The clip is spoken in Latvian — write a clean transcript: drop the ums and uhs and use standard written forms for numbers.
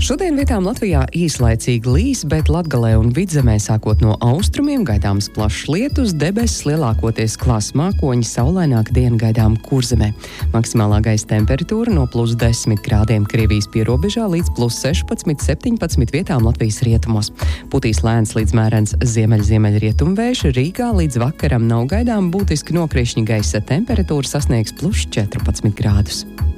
Šodien vietām Latvijā īslaicīgi līs, bet Latgalē un Vidzemē sākot no austrumiem gaidāms plašs lietus, debesis lielākoties klās mākoņi, saulaināka diena gaidām Kurzemē. Maksimālā gaisa temperatūra no +10 grādiem Krievijas pierobežā līdz +16–17 vietām Latvijas rietumos. Putīs lēns līdz mērens ziemeļrietumvējš, Rīgā līdz vakaram nav gaidām būtiski nokrišņi, gaisa temperatūra sasniegs +14 grādus.